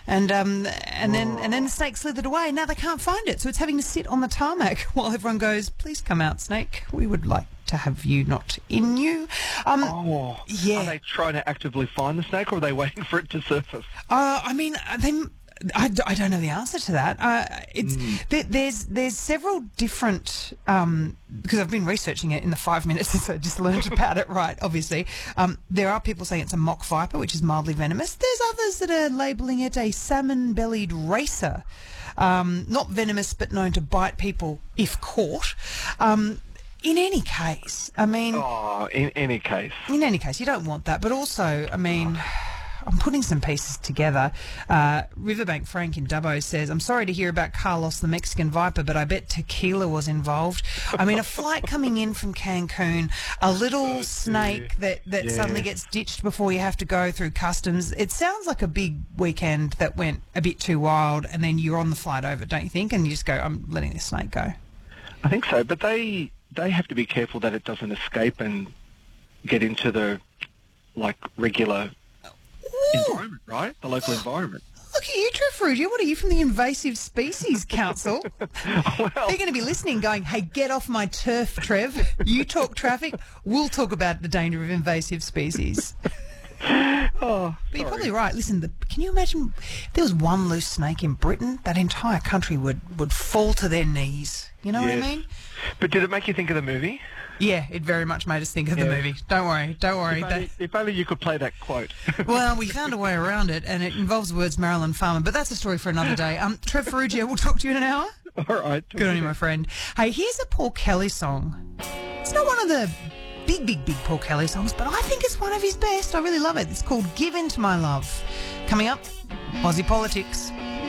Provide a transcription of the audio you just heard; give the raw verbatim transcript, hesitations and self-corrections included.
And um, and then and then the snake slithered away. Now they can't find it, so it's having to sit on the tarmac while everyone goes, "Please come out, snake. We would like to have you, not in you." Um, Oh, yeah. Are they trying to actively find the snake, or are they waiting for it to surface? Uh, I mean, they. I, d- I don't know the answer to that. Uh, it's Mm. there, there's there's several different um, because I've been researching it in the five minutes since I just learned about it. Right, obviously, um, there are people saying it's a mock viper, which is mildly venomous. There's others that are labelling it a salmon-bellied racer, um, not venomous but known to bite people if caught. Um, in any case, I mean, Oh, in any case. in any case, you don't want that. But also, I mean, I'm putting some pieces together. Uh, Riverbank Frank in Dubbo says, "I'm sorry to hear about Carlos the Mexican Viper, but I bet tequila was involved." I mean, a flight coming in from Cancun, a little snake that, that Yeah. suddenly gets ditched before you have to go through customs. It sounds like a big weekend that went a bit too wild, and then you're on the flight over, don't you think? And you just go, "I'm letting this snake go." I think so, but they they have to be careful that it doesn't escape and get into the, like, regular environment, right? The local environment. Look at you, Trev Ferrugia. What are you from the Invasive Species Council? Well, They're going to be listening going, "Hey, get off my turf, Trev. You talk traffic. We'll talk about the danger of invasive species." oh, But you're sorry. probably right. Listen, the, can you imagine if there was one loose snake in Britain, that entire country would, would fall to their knees. You know what I Yes. mean? But did it make you think of the movie? Yeah, it very much made us think of the Yeah. movie. Don't worry, don't worry. If only, They- if only you could play that quote. well, we found a way around it, and it involves the words Marilyn Farmer, but that's a story for another day. Um, Trev Ferrugia, we'll talk to you in an hour. All right. Good on you, my friend. Hey, here's a Paul Kelly song. It's not one of the big, big, big Paul Kelly songs, but I think it's one of his best. I really love it. It's called Give In To My Love. Coming up, Aussie Politics.